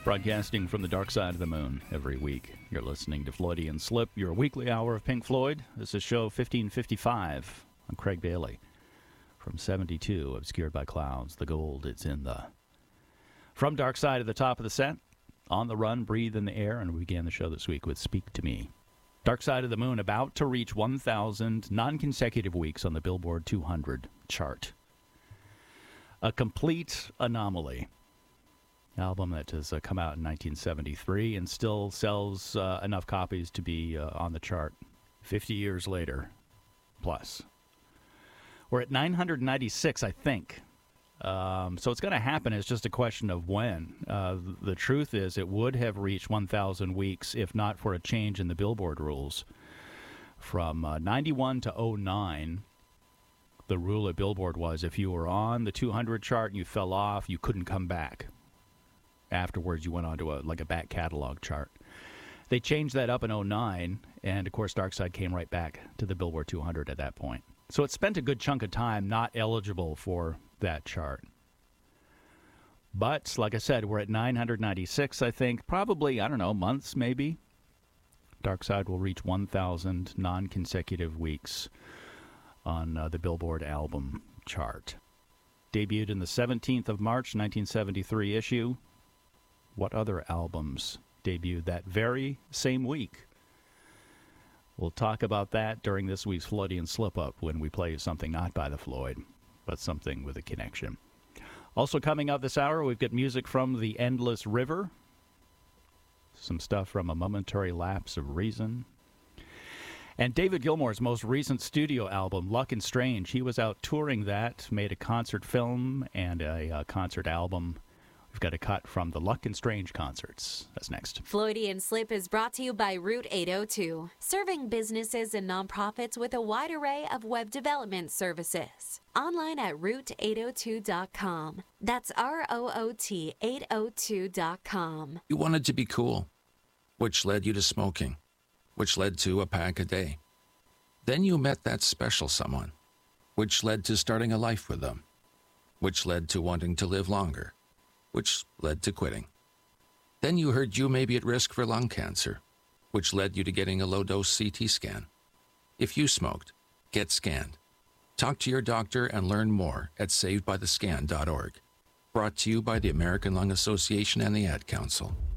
Broadcasting from the dark side of the moon every week. You're listening to Floydian Slip, your weekly hour of Pink Floyd. This is show 1555. I'm Craig Bailey. From 72, obscured by clouds, the gold is in the... From Dark Side at the top of the set, On the Run, Breathe in the Air, and we began the show this week with Speak to Me. Dark Side of the Moon about to reach 1,000 non-consecutive weeks on the Billboard 200 chart. A complete anomaly. Album that has come out in 1973 and still sells enough copies to be on the chart 50 years later, plus. We're at 996, I think. So it's going to happen. It's just a question of when. The truth is it would have reached 1,000 weeks if not for a change in the Billboard rules. From 91 to 09, the rule at Billboard was if you were on the 200 chart and you fell off, you couldn't come back. Afterwards, you went on to a back catalog chart. They changed that up in 09, and of course, Dark Side came right back to the Billboard 200 at that point. So it spent a good chunk of time not eligible for that chart. But, like I said, we're at 996, I think. Probably, I don't know, months maybe. Dark Side will reach 1,000 non-consecutive weeks on the Billboard album chart. Debuted in the 17th of March, 1973 issue. What other albums debuted that very same week? We'll talk about that during this week's Floydian Slip-Up when we play something not by the Floyd, but something with a connection. Also coming up this hour, we've got music from The Endless River, some stuff from A Momentary Lapse of Reason, and David Gilmour's most recent studio album, Luck and Strange. He was out touring that, made a concert film and a concert album. We've got a cut from the Luck and Strange concerts. That's next. Floydian Slip is brought to you by Route 802, serving businesses and nonprofits with a wide array of web development services. Online at route802.com. That's ROOT 802.com. You wanted to be cool, which led you to smoking, which led to a pack a day. Then you met that special someone, which led to starting a life with them, which led to wanting to live longer, which led to quitting. Then you heard you may be at risk for lung cancer, which led you to getting a low-dose CT scan. If you smoked, get scanned. Talk to your doctor and learn more at savedbythescan.org. Brought to you by the American Lung Association and the Ad Council.